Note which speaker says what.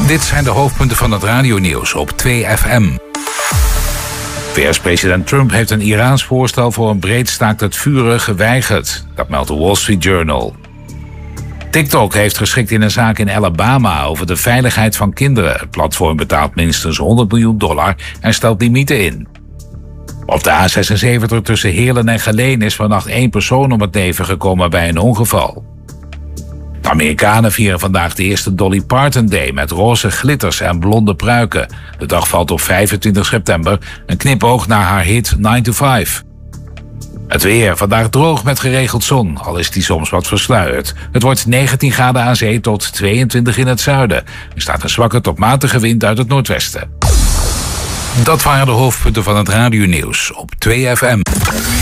Speaker 1: Dit zijn de hoofdpunten van het radionieuws op 2FM. VS-president Trump heeft een Iraans voorstel voor een breed staakt het vuren geweigerd. Dat meldt de Wall Street Journal. TikTok heeft geschikt in een zaak in Alabama over de veiligheid van kinderen. Het platform betaalt minstens $100 miljoen en stelt limieten in. Op de A76 tussen Heerlen en Geleen is vannacht 1 persoon om het leven gekomen bij een ongeval. De Amerikanen vieren vandaag de eerste Dolly Parton Day met roze glitters en blonde pruiken. De dag valt op 25 september, een knipoog naar haar hit 9 to 5. Het weer, vandaag droog met geregeld zon, al is die soms wat versluierd. Het wordt 19 graden aan zee tot 22 in het zuiden. Er staat een zwakke tot matige wind uit het noordwesten. Dat waren de hoofdpunten van het radionieuws op 2FM.